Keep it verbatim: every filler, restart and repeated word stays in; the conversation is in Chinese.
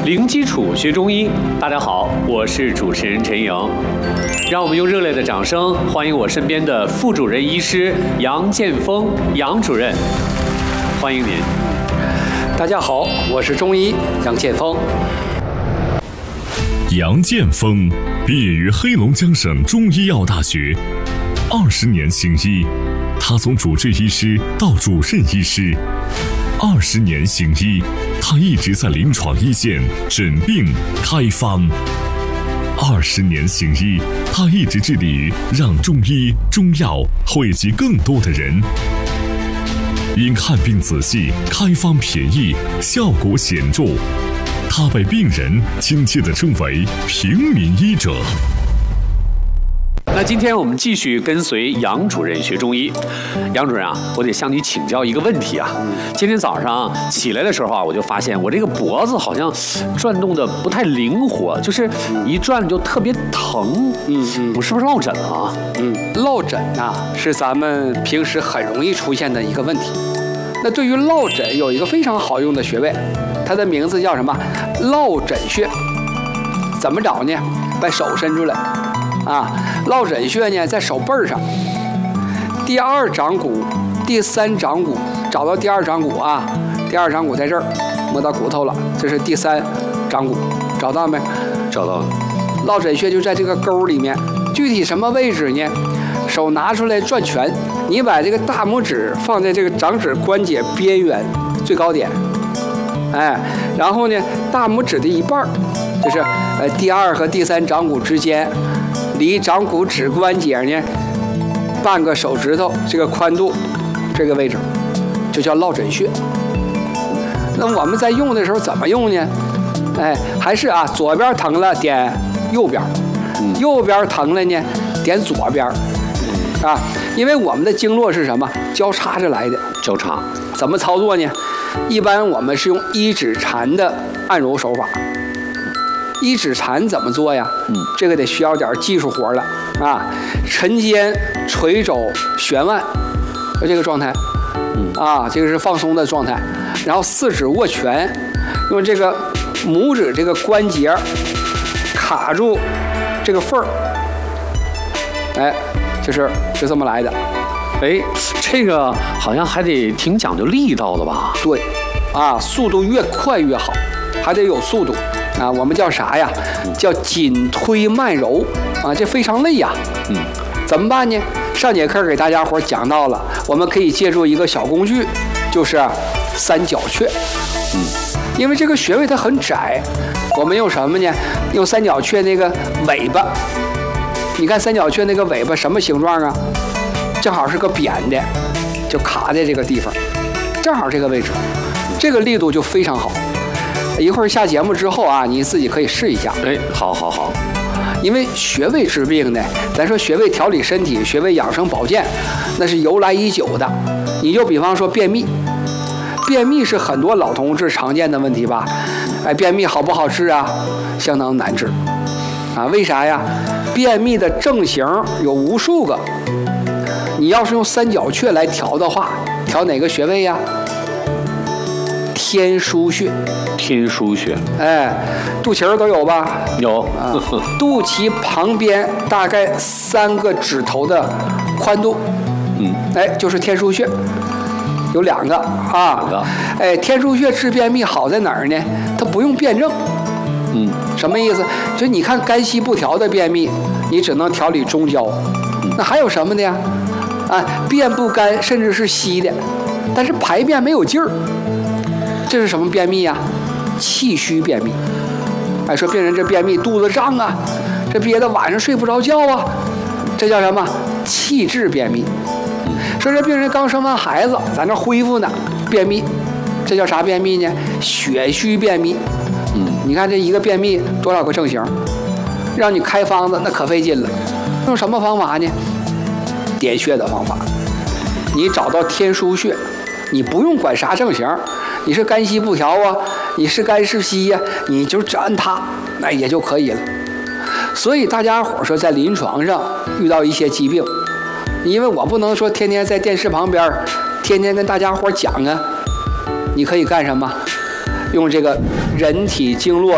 零基础学中医，大家好，我是主持人陈莹。让我们用热烈的掌声欢迎我身边的副主任医师杨建峰杨主任，欢迎您。 大家好，我是中医杨建峰。 杨建峰毕业于黑龙江省中医药大学，二十年行医，他从主治医师到主任医师，二十年行医，他一直在临床一线诊病开方。二十年行医，他一直致力于让中医中药惠及更多的人。因看病仔细，开方便宜，效果显著，他被病人亲切地称为平民医者。 那今天我们继续跟随杨主任学中医。杨主任啊，我得向你请教一个问题啊。今天早上起来的时候啊，我就发现我这个脖子好像转动的不太灵活，就是一转就特别疼。嗯嗯，我是不是落枕了啊？ 嗯，落枕啊是咱们平时很容易出现的一个问题。那对于落枕有一个非常好用的穴位，它的名字叫什么？落枕穴。怎么找呢？把手伸出来。啊，落枕穴呢，在手背上，第二掌骨、第三掌骨，找到第二掌骨啊，第二掌骨在这儿，摸到骨头了，这是第三掌骨，找到没？ 找到了。 落枕穴就在这个沟里面，具体什么位置呢？手拿出来转拳，你把这个大拇指放在这个掌指关节边缘最高点，哎，然后呢，大拇指的一半，就是呃第二和第三掌骨之间。离掌骨指关节呢，半个手指头这个宽度，这个位置就叫落枕穴。那我们在用的时候怎么用呢？哎，还是啊，左边疼了点右边，右边疼了呢点左边，啊，因为我们的经络是什么？交叉着来的。 交叉怎么操作呢？一般我们是用一指禅的按揉手法。一指禅怎么做呀？嗯，这个得需要点技术活了啊！沉肩垂肘悬腕，就这个状态，嗯啊，这个是放松的状态。然后四指握拳，用这个拇指这个关节卡住这个缝儿，哎，就是是这么来的。 哎，这个好像还得挺讲究力道的吧？ 对，啊，速度越快越好，还得有速度。啊，我们叫啥呀？叫紧推慢揉啊，这非常累呀。嗯，怎么办呢？上节课给大家伙讲到了，我们可以借助一个小工具，就是三角雀。嗯，因为这个穴位它很窄，我们用什么呢？用三角雀那个尾巴。你看三角雀那个尾巴什么形状啊？正好是个扁的，就卡在这个地方，正好这个位置，这个力度就非常好。一会儿下节目之后啊，你自己可以试一下。 哎，好好好， 因为穴位治病呢，咱说穴位调理身体、穴位养生保健，那是由来已久的。你就比方说便秘，便秘是很多老同志常见的问题吧？哎，便秘好不好治啊？相当难治啊！为啥呀？便秘的症型有无数个，你要是用三角雀来调的话，调哪个穴位呀？天枢穴。 天枢穴， 哎，肚脐儿都有吧？ 有啊，肚脐旁边大概三个指头的宽度，嗯，哎，就是天枢穴，有两个啊， 两个， 哎，天枢穴治便秘好在哪儿呢？它不用辩证，嗯，什么意思？就你看肝气不调的便秘，你只能调理中焦，嗯、那还有什么的呀？啊，便不干甚至是稀的，但是排便没有劲儿，这是什么便秘呀？气虚便秘。哎，说病人这便秘肚子胀啊，这憋得晚上睡不着觉啊，这叫什么？气滞便秘。说这病人刚生完孩子，在那恢复呢，便秘，这叫啥便秘呢？血虚便秘。嗯，你看这一个便秘多少个症型，让你开方子那可费劲了。用什么方法呢？点穴的方法。你找到天枢穴，你不用管啥症型，你是肝气不调啊，你是肝是稀呀、啊，你就只按它，那也就可以了。所以大家伙说在临床上遇到一些疾病，因为我不能说天天在电视旁边天天跟大家伙讲啊，你可以干什么？用这个人体经络